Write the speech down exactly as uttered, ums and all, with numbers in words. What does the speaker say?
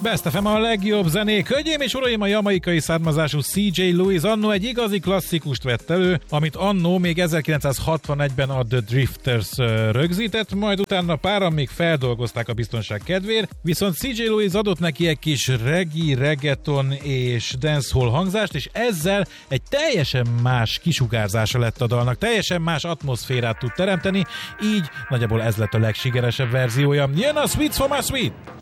Best ef em a legjobb zenék. Hölgyeim és uraim, a jamaikai származású cé jé Lewis annó egy igazi klasszikust vett elő, amit annó még ezerkilencszázhatvanegyben a The Drifters rögzített, majd utána páran még feldolgozták a biztonság kedvéért, viszont cé jé Lewis adott neki egy kis reggae, reggaeton és dancehall hangzást, és ezzel egy teljesen más kisugárzása lett a dalnak, teljesen más atmoszférát tud teremteni, így nagyjából ez lett a legsikeresebb verziója. Jön a Sweets for my Sweet!